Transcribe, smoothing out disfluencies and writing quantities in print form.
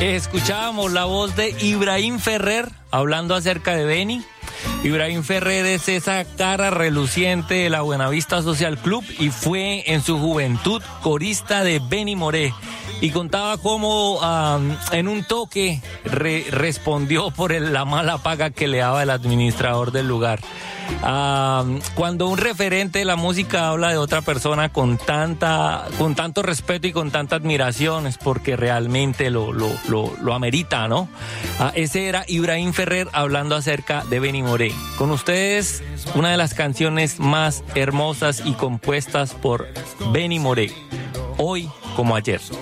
Escuchábamos la voz de Ibrahim Ferrer hablando acerca de Benny. Ibrahim Ferrer es esa cara reluciente de la Buenavista Social Club y fue en su juventud corista de Benny Moré. Y contaba cómo en un toque respondió por la mala paga que le daba el administrador del lugar. Cuando un referente de la música habla de otra persona con tanto respeto y con tanta admiración, es porque realmente lo amerita, ¿no? Ese era Ibrahim Ferrer hablando acerca de Benny Moré. Con ustedes, una de las canciones más hermosas y compuestas por Benny Moré. Hoy como ayer.